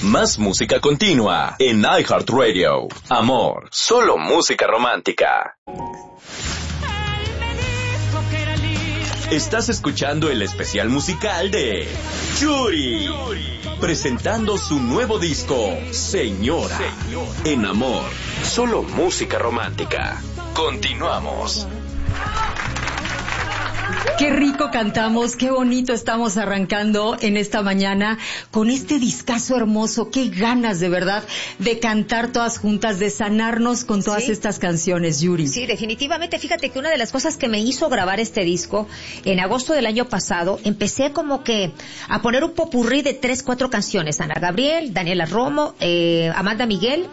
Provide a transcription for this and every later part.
Más música continua en iHeartRadio. Amor, solo música romántica. Estás escuchando el especial musical de Yuri, presentando su nuevo disco, Señora. En Amor, solo música romántica. Continuamos. Qué rico cantamos, qué bonito estamos arrancando en esta mañana con este discazo hermoso. Qué ganas de verdad de cantar todas juntas, de sanarnos con todas estas canciones, Yuri. Sí, definitivamente. Fíjate que una de las cosas que me hizo grabar este disco, en agosto del año pasado, empecé como que a poner un popurrí de 3-4 canciones. Ana Gabriel, Daniela Romo, Amanda Miguel,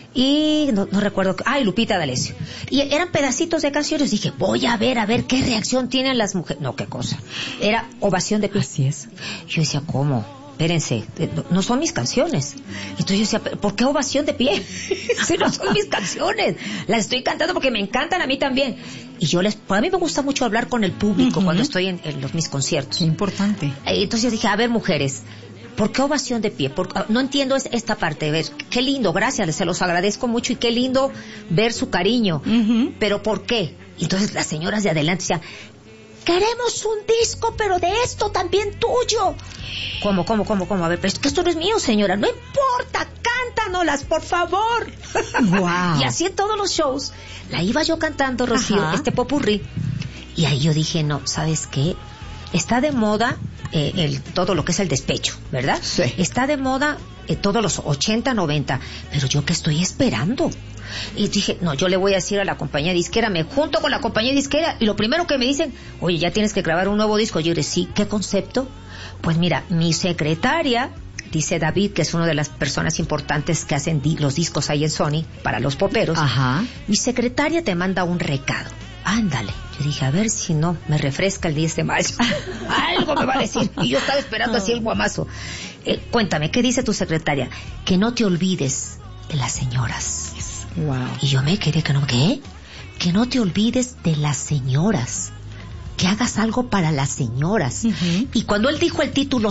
y no recuerdo, y Lupita D'Alessio. Y eran pedacitos de canciones. Dije, voy a ver qué reacción tienen las mujeres. No, qué cosa. Era ovación de pie. Así es. Yo decía, ¿cómo? Espérense, no son mis canciones. Entonces yo decía, ¿por qué ovación de pie? Si no son mis canciones. Las estoy cantando porque me encantan a mí también. Y a mí me gusta mucho hablar con el público cuando estoy en mis conciertos. Qué importante. Entonces yo dije, a ver, mujeres, ¿por qué ovación de pie? No entiendo esta parte. Ver, qué lindo, gracias, se los agradezco mucho y qué lindo ver su cariño. Pero ¿por qué? Entonces las señoras de adelante decían, queremos un disco, pero de esto también tuyo. ¿Cómo? A ver, pero es que esto no es mío, señora. No importa, cántanoslas, por favor. Wow. Y así en todos los shows, la iba yo cantando, Rocío, este popurrí. Y ahí yo dije, no, ¿sabes qué? Está de moda todo lo que es el despecho, ¿verdad? Sí. Está de moda todos los 80, 90, pero yo qué estoy esperando. Y dije, no, yo le voy a decir a la compañía disquera, me junto con la compañía disquera, y lo primero que me dicen, oye, ya tienes que grabar un nuevo disco. Yo dije, sí, ¿qué concepto? Pues mira, mi secretaria, dice David, que es una de las personas importantes que hacen los discos ahí en Sony, para los poperos, mi secretaria te manda un recado. Ándale. Yo dije, a ver si no me refresca el 10 de mayo. Algo me va a decir. Y yo estaba esperando así el guamazo. Cuéntame, ¿qué dice tu secretaria? Que no te olvides de las señoras. Wow. Y yo me quedé, ¿qué? Que no te olvides de las señoras. Que hagas algo para las señoras. Y cuando él dijo el título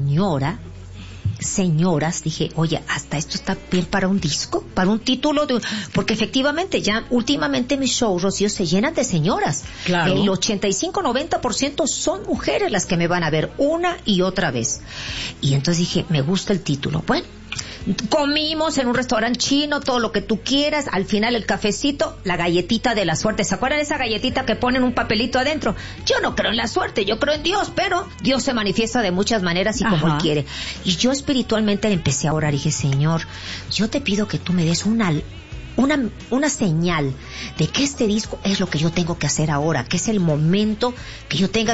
Señoras, dije, oye, hasta esto está bien para un disco, para un título porque efectivamente ya últimamente mis shows, Rocío, se llenan de señoras. Claro. El 85-90% son mujeres las que me van a ver una y otra vez. Y entonces dije, me gusta el título. Bueno, comimos en un restaurante chino, todo lo que tú quieras, al final el cafecito, la galletita de la suerte. ¿Se acuerdan de esa galletita que ponen un papelito adentro? Yo no creo en la suerte, yo creo en Dios, pero Dios se manifiesta de muchas maneras y como Él quiere. Y yo espiritualmente empecé a orar y dije, Señor, yo te pido que tú me des una señal de que este disco es lo que yo tengo que hacer ahora, que es el momento que yo tenga